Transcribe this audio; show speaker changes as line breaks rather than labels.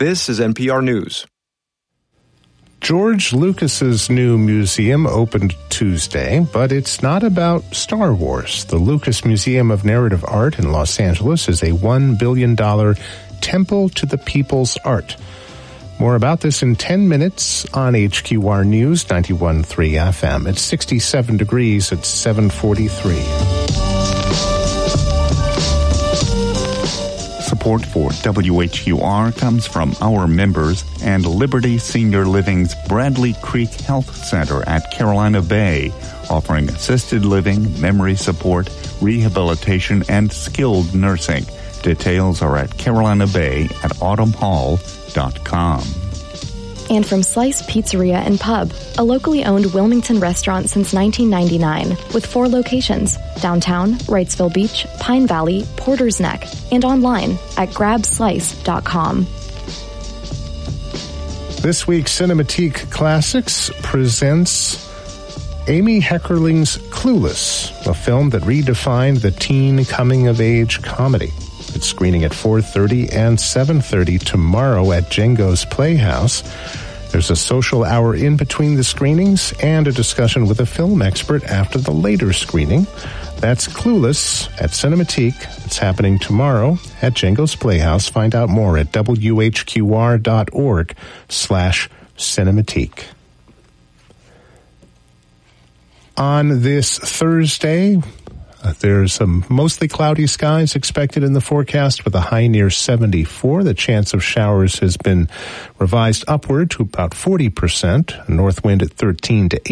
This is NPR News.
George Lucas's new museum opened Tuesday, but it's not about Star Wars. The Lucas Museum of Narrative Art in Los Angeles is a $1 billion temple to the people's art. More about this in 10 minutes on HQR News 91.3 FM. It's 67 degrees at 7:43.
Support for WHUR comes from our members and Liberty Senior Living's Bradley Creek Health Center at Carolina Bay, offering assisted living, memory support, rehabilitation, and skilled nursing. Details are at Carolina Bay at autumnhall.com.
And from Slice Pizzeria and Pub, a locally owned Wilmington restaurant since 1999, with 4 locations: downtown, Wrightsville Beach, Pine Valley, Porter's Neck, and online at grabslice.com.
This week's Cinematique Classics presents Amy Heckerling's Clueless, a film that redefined the teen coming-of-age comedy. It's screening at 4:30 and 7:30 tomorrow at Django's Playhouse. There's a social hour in between the screenings and a discussion with a film expert after the later screening. That's Clueless at Cinematique. It's happening tomorrow at Django's Playhouse. Find out more at whqr.org/cinematique. On this Thursday, there's some mostly cloudy skies expected in the forecast with a high near 74. The chance of showers has been revised upward to about 40%. A north wind at 13 to